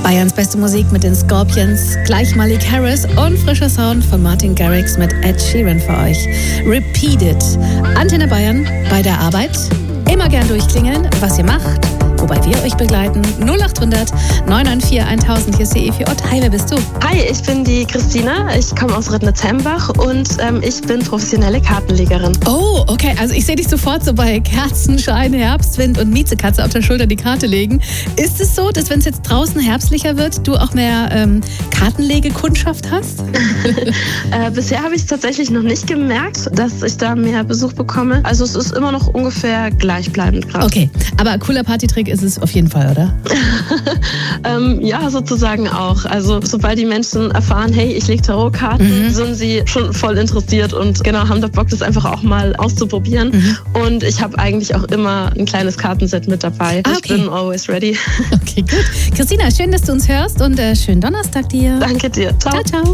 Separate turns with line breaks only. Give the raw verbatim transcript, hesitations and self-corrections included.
Bayerns beste Musik mit den Scorpions, gleich Malik Harris und frischer Sound von Martin Garrix mit Ed Sheeran für euch. Repeat It. Antenne Bayern bei der Arbeit. Immer gern durchklingeln, was ihr macht, wobei wir euch begleiten. null acht hundert neun neun vier tausend. Hier ist die Evi Ott. Hi, wer bist du?
Hi, ich bin die Christina. Ich komme aus Rittnitz-Hembach und ähm, ich bin professionelle Kartenlegerin.
Oh, okay. Also ich sehe dich sofort so bei Kerzenschein, Herbstwind und Miezekatze auf der Schulter die Karte legen. Ist es so, dass wenn es jetzt draußen herbstlicher wird, du auch mehr ähm, Kartenlegekundschaft hast?
äh, bisher habe ich es tatsächlich noch nicht gemerkt, dass ich da mehr Besuch bekomme. Also es ist immer noch ungefähr gleichbleibend gerade.
Okay, aber cooler Partytrick ist es auf jeden Fall, oder?
ähm, ja, sozusagen auch. Also sobald die Menschen erfahren, hey, ich lege Tarotkarten, mhm. sind sie schon voll interessiert und genau, haben da Bock, das einfach auch mal auszuprobieren. Mhm. Und ich habe eigentlich auch immer ein kleines Kartenset mit dabei. Ah, okay. Ich bin always ready.
Okay, gut. Christina, schön, dass du uns hörst und äh, schönen Donnerstag dir.
Danke dir. Ciao.
Ciao, ciao.